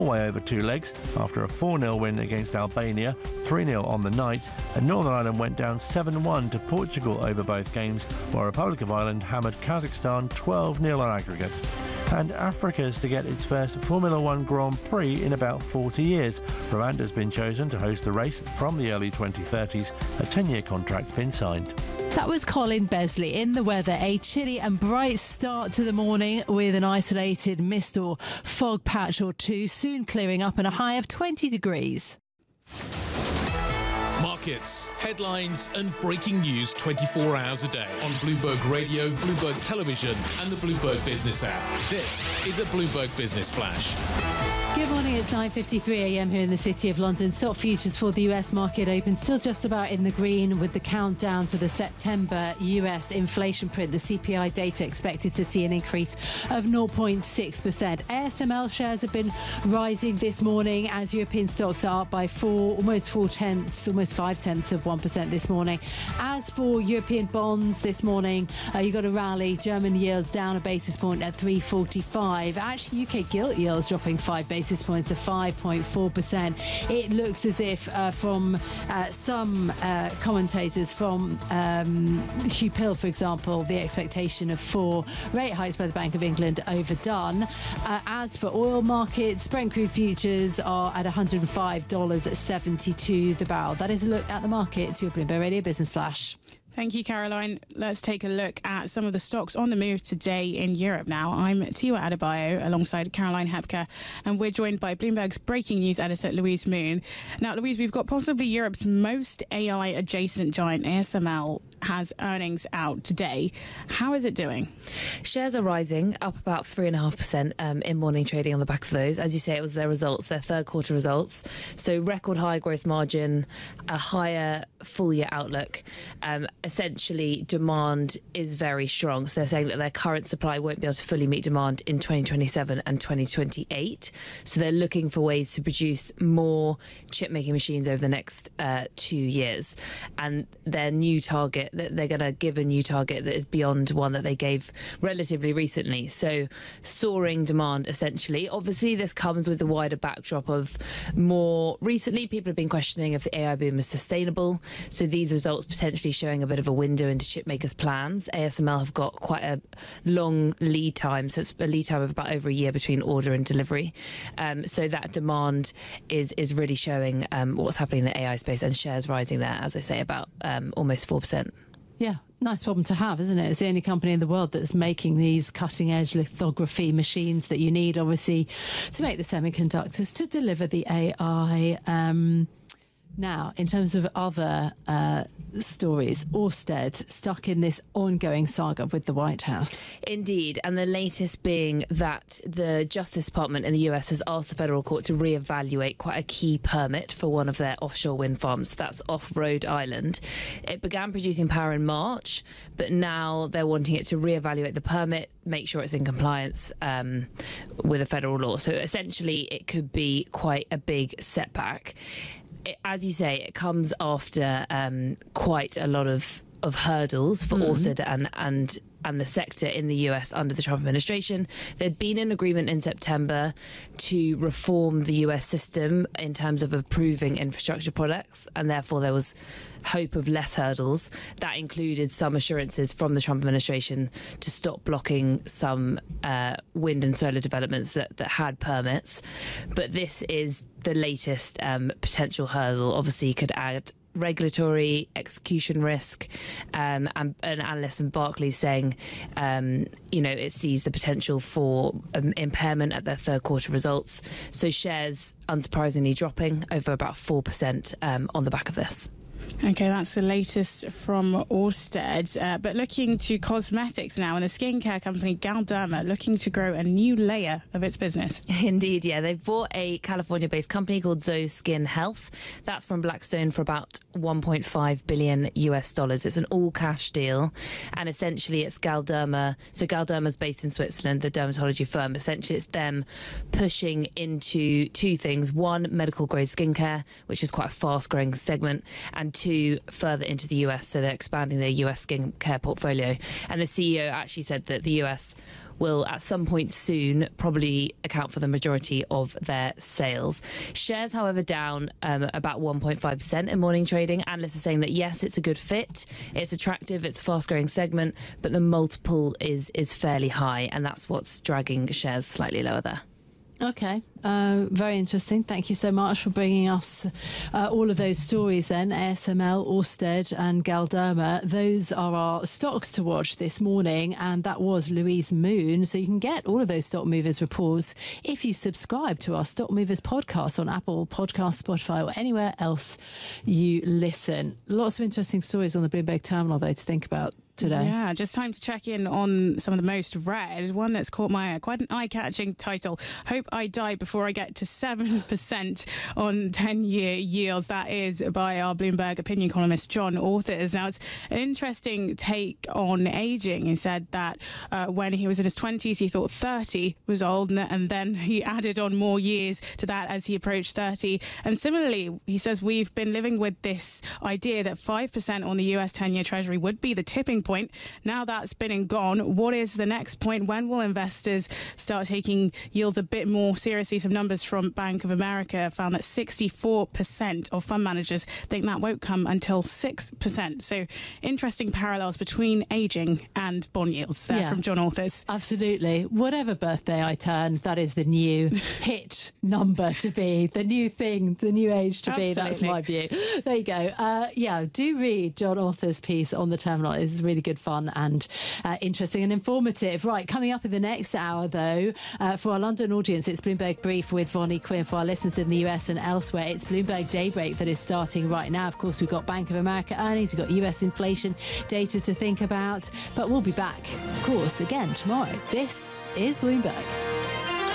Norway over two legs after a 4-0 win against Albania, 3-0 on the night, and Northern Ireland went down 7-1 to Portugal over both games, while Republic of Ireland hammered Kazakhstan 12-0 on aggregate. And Africa's to get its first Formula One Grand Prix in about 40 years. Rwanda's been chosen to host the race from the early 2030s. A 10-year contract's been signed. That was Colin Besley. In the weather, a chilly and bright start to the morning with an isolated mist or fog patch or two, soon clearing up and a high of 20 degrees. Markets, headlines and breaking news 24 hours a day on Bloomberg Radio, Bloomberg Television and the Bloomberg Business app. This is a Bloomberg Business Flash. Good morning, it's 9:53am here in the City of London. Stock futures for the US market open still just about in the green with the countdown to the September US inflation print. The CPI data expected to see an increase of 0.6%. ASML shares have been rising this morning as European stocks are up by almost 0.5% this morning. As for European bonds this morning, you got a rally. German yields down a basis point at 3.45. Actually, UK gilt yields dropping 5 basis points to 5.4%. It looks as if from some commentators, from Hugh Pill, for example, the expectation of 4 rate hikes by the Bank of England overdone. As for oil markets, Brent crude futures are at $105.72 the barrel. That is a look at the markets. Your Bloomberg Radio Business Flash. Thank you, Caroline. Let's take a look at some of the stocks on the move today in Europe now. I'm Tiwa Adebayo alongside Caroline Hepker, and we're joined by Bloomberg's breaking news editor, Louise Moon. Now, Louise, we've got possibly Europe's most AI-adjacent giant, ASML, has earnings out today. How is it doing? Shares are rising, up about 3.5% in morning trading on the back of those. As you say, it was their results, their third quarter results. So record high gross margin, a higher full-year outlook. Essentially, demand is very strong. So they're saying that their current supply won't be able to fully meet demand in 2027 and 2028. So they're looking for ways to produce more chip-making machines over the next 2 years. And their new target, they're going to give a new target that is beyond one that they gave relatively recently. So soaring demand, essentially. Obviously, this comes with the wider backdrop of more recently, people have been questioning if the AI boom is sustainable. So these results potentially showing a bit of a window into chip makers' plans. ASML have got quite a long lead time, so it's a lead time of about over a year between order and delivery. So that demand is really showing what's happening in the AI space, and shares rising there, as I say, about almost 4%. Yeah, nice problem to have, isn't it? It's the only company in the world that's making these cutting-edge lithography machines that you need, obviously, to make the semiconductors to deliver the AI. Now, in terms of other stories, Ørsted stuck in this ongoing saga with the White House. Indeed, and the latest being that the Justice Department in the US has asked the federal court to reevaluate quite a key permit for one of their offshore wind farms. That's off Rhode Island. It began producing power in March, but now they're wanting it to reevaluate the permit, make sure it's in compliance with a federal law. So essentially, it could be quite a big setback. As you say, it comes after quite a lot of hurdles for Ørsted and the sector in the US under the Trump administration. There'd been an agreement in September to reform the US system in terms of approving infrastructure products, and therefore there was hope of less hurdles. That included some assurances from the Trump administration to stop blocking some wind and solar developments that had permits. But this is the latest potential hurdle. Obviously, could add regulatory execution risk, and an analyst in Barclays saying, it sees the potential for impairment at their third quarter results. So shares, unsurprisingly, dropping over about 4% on the back of this. Okay, that's the latest from Ørsted. But looking to cosmetics now, and the skincare company Galderma looking to grow a new layer of its business. Indeed, yeah. They've bought a California-based company called Zoe Skin Health. That's from Blackstone for about $1.5 billion US. It's an all-cash deal, and essentially it's Galderma. So Galderma's based in Switzerland, the dermatology firm. Essentially, it's them pushing into two things: one, medical-grade skincare, which is quite a fast-growing segment, and to further into the US, so they're expanding their US skincare portfolio. And the CEO actually said that the US will at some point soon probably account for the majority of their sales. Shares, however, down about 1.5% in morning trading. Analysts are saying that yes, it's a good fit, it's attractive, it's a fast-growing segment, but the multiple is fairly high, and that's what's dragging shares slightly lower there. Okay, very interesting. Thank you so much for bringing us all of those stories then. ASML, Ørsted and Galderma. Those are our stocks to watch this morning, and that was Louise Moon. So you can get all of those Stock Movers reports if you subscribe to our Stock Movers podcast on Apple Podcasts, Spotify or anywhere else you listen. Lots of interesting stories on the Bloomberg Terminal, though, to think about today. Yeah, just time to check in on some of the most read. One that's caught my eye, quite an eye-catching title. Hope I Die Before I Get to 7% on 10-year yields. That is by our Bloomberg opinion columnist, John Authers. Now, it's an interesting take on aging. He said that when he was in his 20s, he thought 30 was old, and then he added on more years to that as he approached 30. And similarly, he says we've been living with this idea that 5% on the US 10-year Treasury would be the tipping point. Now that's been and gone. What is the next point? When will investors start taking yields a bit more seriously? Some numbers from Bank of America found that 64% of fund managers think that won't come until 6%. So interesting parallels between aging and bond yields there from John Authers. Absolutely. Whatever birthday I turn, that is the new hit number to be, the new thing, the new age to be. That's my view. There you go. Do read John Authers' piece on the Terminal. It's really good fun and interesting and informative. Right, coming up in the next hour, though, for our London audience, it's Bloomberg Brief with Vonnie Quinn. For our listeners in the US and elsewhere, it's Bloomberg Daybreak that is starting right now. Of course, we've got Bank of America earnings, we've got US inflation data to think about, but we'll be back, of course, again tomorrow. This is Bloomberg.